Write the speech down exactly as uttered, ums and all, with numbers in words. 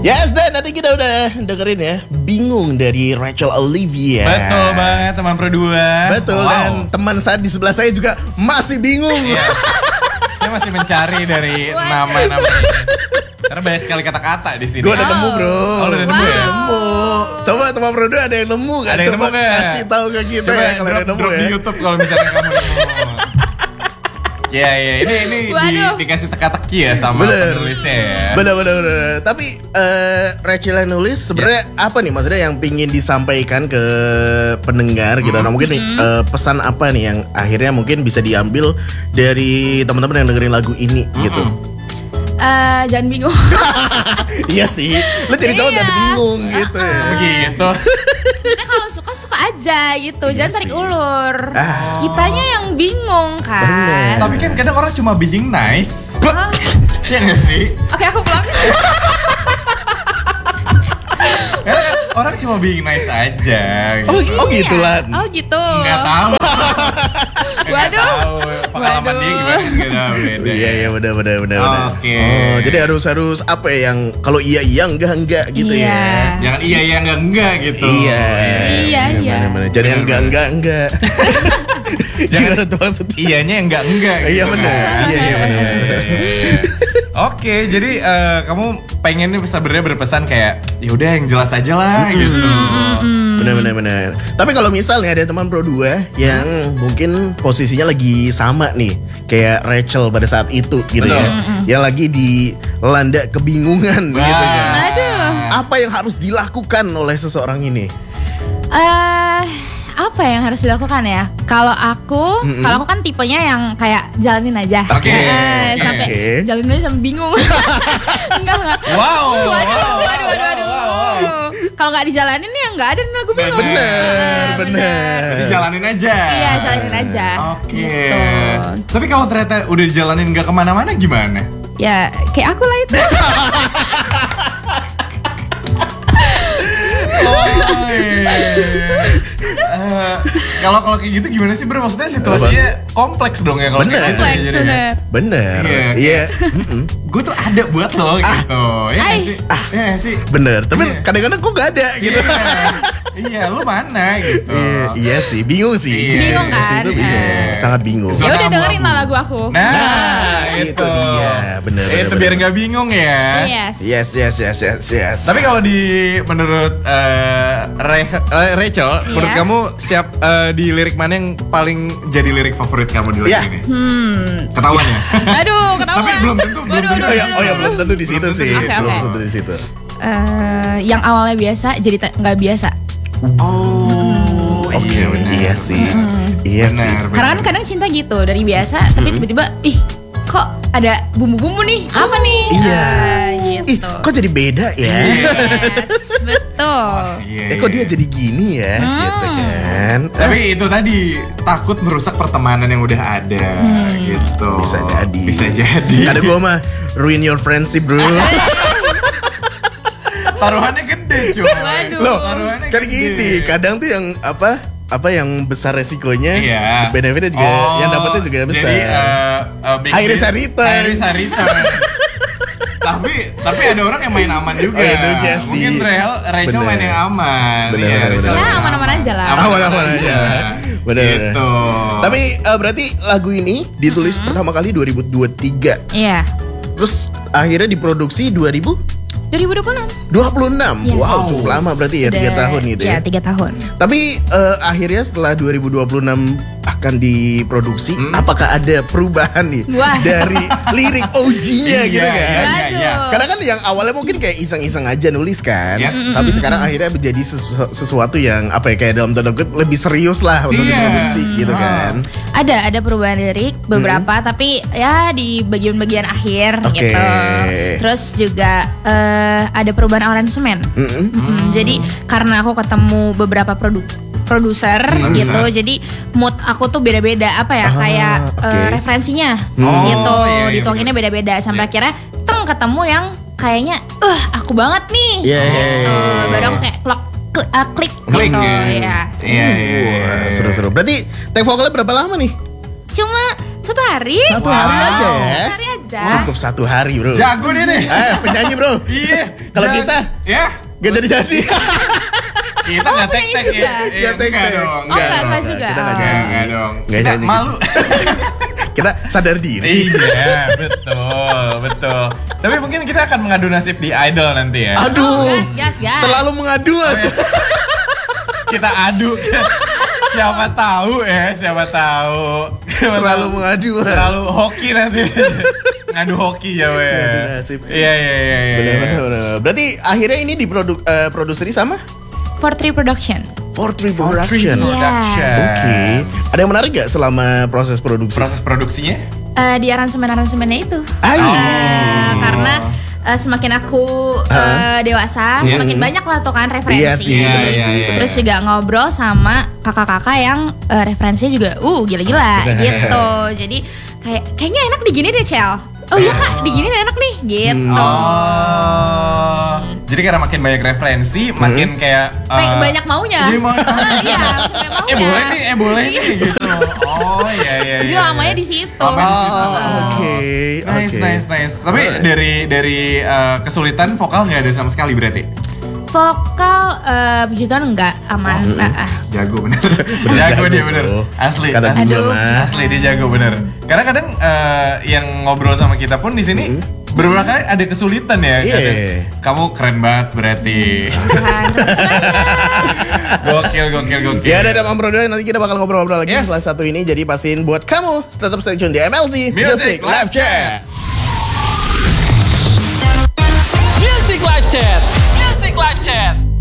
Yes, dan tadi kita udah dengerin ya Bingung dari Rachel Olivia. Betul banget teman Pro dua. Betul, wow. Dan teman saya di sebelah saya juga masih bingung. Iya. Saya masih mencari dari nama-nama ini. Karena banyak sekali kata-kata di sini. Gue udah nemu bro. Oh, udah nemu ya? Nemu. Coba teman Pro dua ada yang nemu gak? Ada yang Coba nemu gak? kasih tahu ke kita Coba ya kalau drop, ada nemu drop ya. di YouTube kalau misalnya kamu nemu. Ya ya ini ini di, dikasih teka-teki ya sama bener. penulisnya ya. Bener bener bener. Tapi uh, Rachel yang nulis sebenarnya yeah. apa nih maksudnya yang pingin disampaikan ke pendengar gitu. Mm. Nah mungkin mm. uh, pesan apa nih yang akhirnya mungkin bisa diambil dari teman-teman yang dengerin lagu ini mm. gitu. Uh, jangan bingung. Iya sih. Lo jadi cowok iya. jangan bingung gitu. Uh-uh. Ya. Begitu. Nah kalau suka-suka aja gitu, iya jangan tarik sih. ulur. Ah. Kitanya yang bingung kan. Bener. Tapi kan kadang orang cuma being nice. Ah. Iya gak sih? Oke aku pulang. Karena orang cuma being nice aja. Oh, Iya. oh gitu Lan. Oh gitu. Nggak tahu. Nggak Waduh. tahu. Pengalaman dia gimana? Nggak tahu beda. Iya iya benar benar benar. Oke. Oh jadi harus harus apa ya yang kalau iya iya enggak enggak gitu Iya. ya. Jangan iya iya enggak enggak gitu. Iya. Iya, iya. Benar-benar. Jadi yang enggak enggak enggak. Gimana tuh maksudnya? Iyanya enggak enggak. Gitu Iya benar. kan. Iya iya benar. Oke, jadi uh, kamu pengen nih sebenarnya berpesan kayak ya udah yang jelas aja lah hmm. gitu. Benar benar benar. Tapi kalau misalnya ada teman Pro dua yang mungkin posisinya lagi sama nih kayak Rachel pada saat itu gitu Betul. ya. Yang lagi dilanda kebingungan Wah. gitu kan. Aduh. Apa yang harus dilakukan oleh seseorang ini? Eh apa yang harus dilakukan ya? Kalau aku, Mm-mm. kalau aku kan tipenya yang kayak jalanin aja. Oke. Eh, sampai Oke. jalanin aja sampai bingung. enggak enggak. Wow. Waduh, wow, waduh, waduh, waduh. wow, wow. Kalau nggak dijalanin ya nggak ada nih lagu bingung. Bener, Eh, bener. Jadi jalanin aja. Iya, jalanin aja. Oke. Gitu. Tapi kalau ternyata udah dijalanin nggak kemana-mana gimana? Ya, kayak aku lah itu. Oh, iya. Eh, Kalau kalau kayak gitu gimana sih bro? Maksudnya situasinya kompleks dong ya kalau Bener. kayak gitu Kompleks, jadinya. bener. Bener. Iya. Iya. Gue tuh ada buat lo gitu. Ya nggak Ay. sih? Ya nggak sih? Bener. Tapi Iya. kadang-kadang kok gak ada gitu. Iya. Iya, lu mana gitu. Iya, iya sih, bingung sih. Iya. Bingung kan? Itu bingung, Eh. sangat bingung. So- Ya udah Zona dengerin abu-abu. lah lagu aku. Nah, Nah, itu. itu dia. Bener, bener, Itu bener. biar nggak bingung ya. Yes. Yes, yes, yes, yes, yes. Tapi kalau di menurut eh, Re- eh, Rachel, menurut Yes. kamu siap eh, di lirik mana yang paling jadi lirik favorit kamu di lagu Ya. ini? Hmm. Ketahuan ya? Aduh, ketahuan. Tapi belum tentu, belum Waduh, tentu. Oh ya, waduh, oh ya waduh. belum tentu di situ Belum tentu sih. di situ. Belum Oke, tentu di situ. Eh, yang awalnya biasa jadi ta- nggak biasa. Oh, Oke, iya benar. iya sih. Iya sih. Benar, Karena kan benar. kadang cinta gitu dari biasa, tapi tiba-tiba ih kok ada bumbu-bumbu nih? Apa nih? Iya. Ah, Ih, gitu. kok jadi beda ya? Yes, betul. Iya, Eh, kok iya. dia jadi gini ya? Hmm. Gitu kan. Tapi itu tadi takut merusak pertemanan yang udah ada gitu. Bisa jadi. Bisa jadi. Ada gua mah ruin your friendship, bro. Taruhannya gede, cuy. Waduh. Loh, Taruhannya kan gede. gini, kadang tuh yang apa? Apa yang besar resikonya, Iya. benefitnya juga, Oh, yang dapetnya juga besar. Jadi uh, uh, big High risk, deal. high return. High risk, high return. tapi tapi ada orang yang main aman juga. Oh, itu juga sih. Mungkin Rachel, Rachel Bener. main yang aman. Bener, Iya, bener, Rachel bener. Ya yang aman-aman aja lah. Aman-aman aja. Bener. Gitu. Tapi eh, berarti lagu ini ditulis pertama kali dua ribu dua puluh tiga. Iya. Terus akhirnya diproduksi dua ribu dua ribu dua puluh enam. dua puluh enam. Yes. Wow, cukup lama berarti ya, tiga Udah- tahun gitu Iya, ya. tiga tahun. Tapi eh, akhirnya setelah dua ribu dua puluh enam akan diproduksi, Hmm. apakah ada perubahan nih Wah. dari lirik O G-nya gitu Iya, kan? iya, iya, iya. Waduh. Karena kan yang awalnya mungkin kayak iseng-iseng aja nulis kan, Ya. tapi sekarang akhirnya menjadi sesu- sesuatu yang apa ya kayak dalam tanda kutip lebih serius lah untuk Iya. diproduksi gitu Ah. kan. Ada ada perubahan lirik beberapa, tapi ya di bagian-bagian akhir Oke. gitu. Terus juga eh, ada perubahan aransemen. Mm-mm. Mm, Jadi karena aku ketemu beberapa produk produser Produser. gitu, jadi mood aku tuh beda-beda apa ya Ah, kayak oke. eh, referensinya Oh, gitu, iya, iya, dituanginnya beda-beda sampai Iya. akhirnya teng ketemu yang kayaknya, eh aku banget nih. Iya, iya, Gitu. iya, iya. Baru aku kayak klik klik, uh, klik Klik gitu ya. ya. Iya, iya, iya. Wah, seru-seru. Berarti take vokalnya berapa lama nih? Cuma satu hari. Satu Wow. hari aja ya? Satu hari aja. bisa. Cukup satu hari bro. Jago dia nih. Eh penyanyi bro. Iya. Kalau Jag- kita ya gak jadi-jadi. kita Oh, nggak tek penyanyi tek juga? ya. Nggak Iya, tek-tek. nggak dong. Oh, nggak nggak, dong. nggak juga. Kita nggak Oh. nyanyi. Nggak dong. Nggak Kita nyanyi. malu. Kita sadar diri. Iya, betul, betul. Tapi mungkin kita akan mengadu nasib di Idol nanti ya. Aduh. Gas, gas, gas. Terlalu mengadu mas. Kita adu. Siapa tahu ya, siapa tahu. Siapa Terlalu tahu. mengadu mas. Terlalu hoki nanti. Ngadu hoki ya, we. Ngadu nasib. Iya, iya, iya, iya. Benar, benar, benar. Berarti akhirnya ini diproduk eh, produseri sama For Three Production. four three Production. Iya. Production. Oke. Ada yang menarik gak selama proses produksi? Proses produksinya? Eh, di aransemen-aransemennya itu. Ay. Eh, karena eh, semakin aku eh, dewasa, Iya. semakin banyak lah tuh kan referensi. Iya sih, Iya, benar iya, sih. iya. Terus juga ngobrol sama kakak-kakak yang eh, referensinya juga uh gila-gila gitu. Jadi kayak kayaknya enak digini deh, Cel. Oh iya Kak, digini enak nih gitu. Oh. Jadi karena makin banyak referensi, makin kayak Kayak eh, banyak maunya. Jadi mau Ah, iya, banyak maunya. eh boleh nih, eh boleh Iya. nih gitu. Oh iya iya. Jadi iya, lamanya iya. di situ. Lamanya di situ. Oh, oke. Nice, oke. nice, nice. Tapi dari dari eh, kesulitan vokal nggak ada sama sekali berarti? Vokal eh puji Tuhan enggak aman. Nah, ah. Jago bener. jago dia bener. bro. Asli. Kata asli. gua mah. Asli dia jago bener. Karena kadang eh, yang ngobrol sama kita pun di sini beberapa kali ada kesulitan ya. Iya. Kadang, kamu keren banget berarti. Tuhan, terima kasih banyak. gokil, gokil, gokil. Ya ada Mam Bro, nanti kita bakal ngobrol-ngobrol lagi Yes. setelah satu ini. Jadi pastiin buat kamu tetap stay tune di M L C Music Live Chat. Music Live Chat. Music Live Chat.